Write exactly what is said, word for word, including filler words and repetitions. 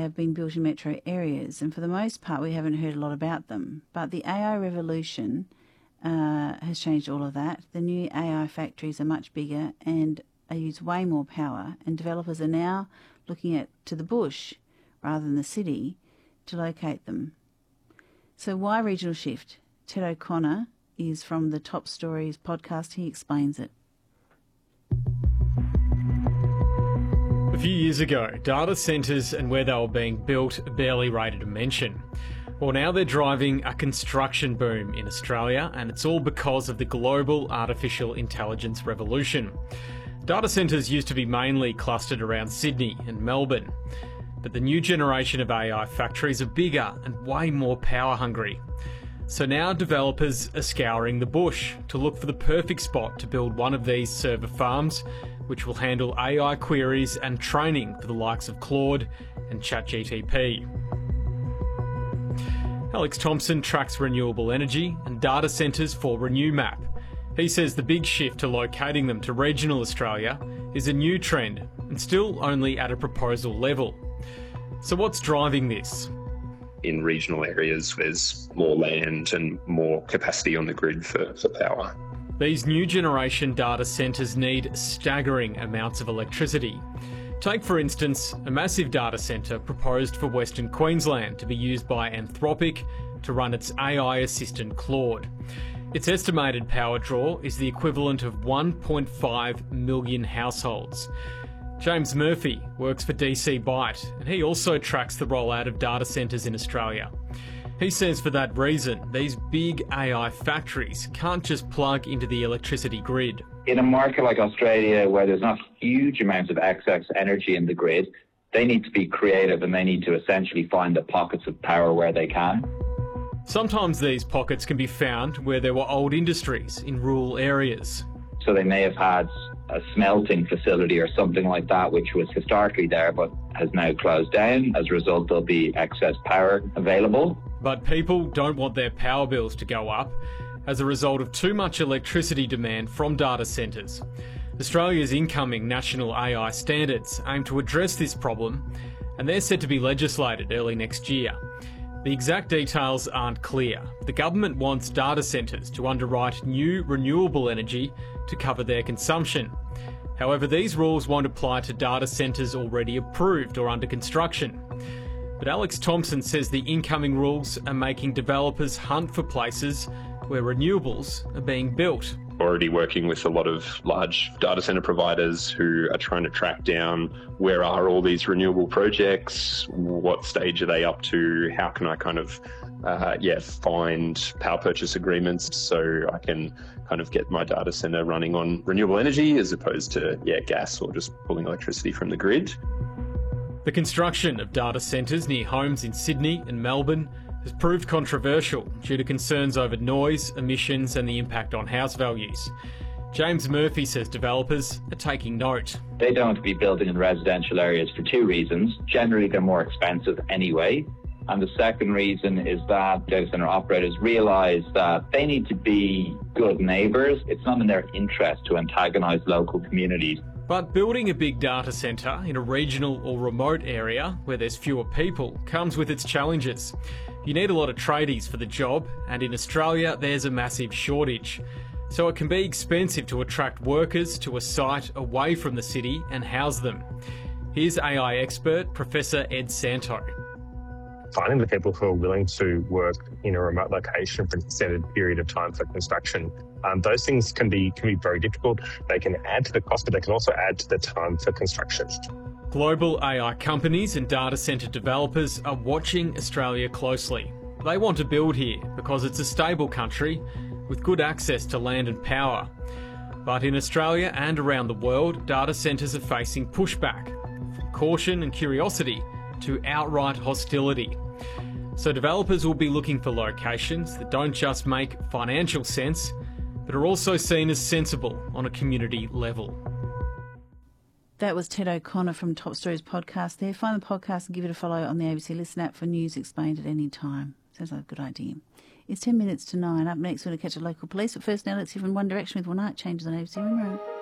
have been built in metro areas, and for the most part we haven't heard a lot about them. But the A I revolution uh, has changed all of that. The new A I factories are much bigger and use way more power, and developers are now looking at to the bush rather than the city to locate them. So why regional shift? Ted O'Connor is from the Top Stories podcast. He explains it. A few years ago, data centres and where they were being built barely rated a mention. Well, now they're driving a construction boom in Australia, and it's all because of the global artificial intelligence revolution. Data centres used to be mainly clustered around Sydney and Melbourne, but the new generation of A I factories are bigger and way more power hungry. So now developers are scouring the bush to look for the perfect spot to build one of these server farms, which will handle A I queries and training for the likes of Claude and ChatGPT. Alex Thompson tracks renewable energy and data centres for RenewMap. He says the big shift to locating them to regional Australia is a new trend and still only at a proposal level. So what's driving this? In regional areas, there's more land and more capacity on the grid for, for power. These new generation data centres need staggering amounts of electricity. Take, for instance, a massive data centre proposed for Western Queensland to be used by Anthropic to run its A I assistant Claude. Its estimated power draw is the equivalent of one point five million households. James Murphy works for D C Byte, and he also tracks the rollout of data centres in Australia. He says for that reason, these big A I factories can't just plug into the electricity grid. In a market like Australia, where there's not huge amounts of excess energy in the grid, they need to be creative and they need to essentially find the pockets of power where they can. Sometimes these pockets can be found where there were old industries in rural areas. So they may have had a smelting facility or something like that, which was historically there but has now closed down. As a result, there'll be excess power available. But people don't want their power bills to go up as a result of too much electricity demand from data centres. Australia's incoming national A I standards aim to address this problem, and they're set to be legislated early next year. The exact details aren't clear. The government wants data centres to underwrite new renewable energy to cover their consumption. However, these rules won't apply to data centres already approved or under construction. But Alex Thompson says the incoming rules are making developers hunt for places where renewables are being built. Already working with a lot of large data centre providers who are trying to track down where are all these renewable projects, what stage are they up to, how can I kind of uh, yeah find power purchase agreements so I can kind of get my data centre running on renewable energy as opposed to yeah gas or just pulling electricity from the grid. The construction of data centres near homes in Sydney and Melbourne has proved controversial due to concerns over noise, emissions and the impact on house values. James Murphy says developers are taking note. They don't want to be building in residential areas for two reasons. Generally, they're more expensive anyway. And the second reason is that data centre operators realise that they need to be good neighbours. It's not in their interest to antagonise local communities. But building a big data centre in a regional or remote area where there's fewer people comes with its challenges. You need a lot of tradies for the job, and in Australia there's a massive shortage. So it can be expensive to attract workers to a site away from the city and house them. Here's A I expert Professor Ed Santo. Finding the people who are willing to work in a remote location for an extended period of time for construction, um, those things can be can be very difficult. They can add to the cost, but they can also add to the time for construction. Global A I companies and data centre developers are watching Australia closely. They want to build here because it's a stable country with good access to land and power. But in Australia and around the world, data centres are facing pushback, from caution and curiosity to outright hostility. So developers will be looking for locations that don't just make financial sense, but are also seen as sensible on a community level. That was Ted O'Connor from Top Stories podcast there. Find the podcast and give it a follow on the A B C Listen app for news explained at any time. Sounds like a good idea. It's ten minutes to nine. Up next, we're going to catch a local police. But first now, let's hear from One Direction with One Night Changes on A B C Ring Room.